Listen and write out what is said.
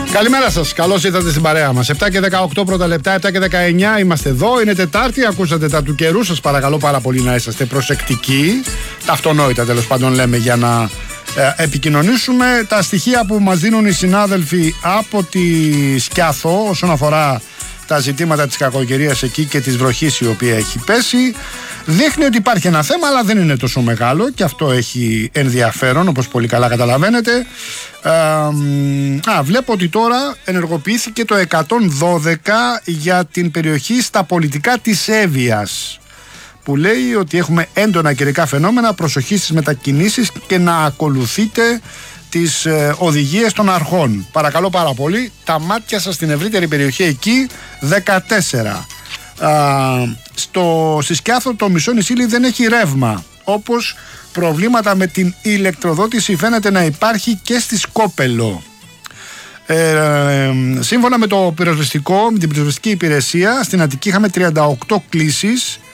Καλημέρα σας, καλώς ήρθατε στην παρέα μας. 7 και 18 πρώτα λεπτά, 7 και 19 είμαστε εδώ. Είναι Τετάρτη, ακούσατε τα του καιρού. Σας παρακαλώ πάρα πολύ να είσαστε προσεκτικοί. Τα αυτονόητα τέλος πάντων λέμε για να επικοινωνήσουμε. Τα στοιχεία που μας δίνουν οι συνάδελφοι από τη Σκιάθο όσον αφορά τα ζητήματα της κακοκαιρίας εκεί και της βροχής η οποία έχει πέσει, δείχνει ότι υπάρχει ένα θέμα, αλλά δεν είναι τόσο μεγάλο και αυτό έχει ενδιαφέρον, όπως πολύ καλά καταλαβαίνετε. Βλέπω ότι τώρα ενεργοποιήθηκε το 112 για την περιοχή στα πολιτικά της Εύβοιας, που λέει ότι έχουμε έντονα καιρικά φαινόμενα, προσοχή στις μετακινήσεις και να ακολουθείτε τις οδηγίες των αρχών. Παρακαλώ πάρα πολύ, τα μάτια σας στην ευρύτερη περιοχή εκεί. 14. Στη Σκιάθο το μισό νησί δεν έχει ρεύμα, όπως προβλήματα με την ηλεκτροδότηση φαίνεται να υπάρχει και στη Σκόπελο. Σύμφωνα με την πυροσβεστική υπηρεσία, στην Αττική είχαμε 38 κλήσεις